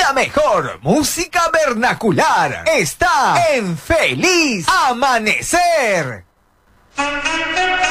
La mejor música vernacular está en Feliz Amanecer.